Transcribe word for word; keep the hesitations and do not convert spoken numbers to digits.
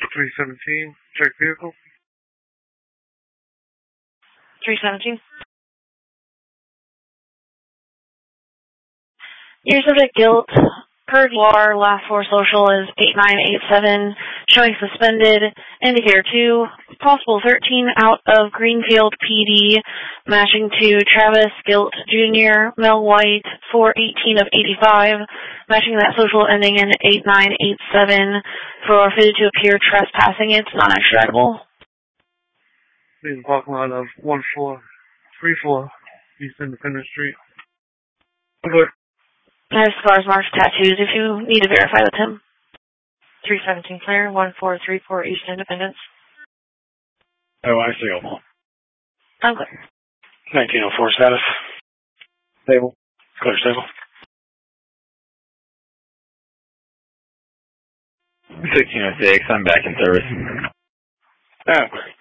three seventeen, check vehicle. three seventeen. Your subject guilt per D R, last four social is eight nine eight seven, showing suspended, indicator two, possible thirteen out of Greenfield P D, matching to Travis Guilt Junior, Mel White, four eighteen of eighty-five, matching that social ending in eight nine eight seven, for fitted to appear trespassing. It's non-extraditable. In the parking lot of one four three four East Independence Street. Good. I have scars, marks, tattoos if you need to verify with him. three seventeen clear, one four three four East Independence. Oh, I see. I'm clear. nineteen oh four status. Stable. Clear, stable. sixteen oh six, I'm back in service. Oh, clear.